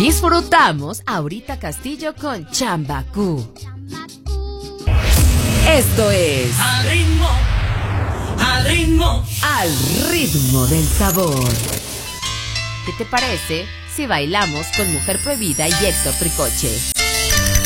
Disfrutamos Aurita Castillo con Chambacú. Esto es Al ritmo, al ritmo, al ritmo del sabor. ¿Qué te parece si bailamos con Mujer Prohibida y Héctor Tricoche?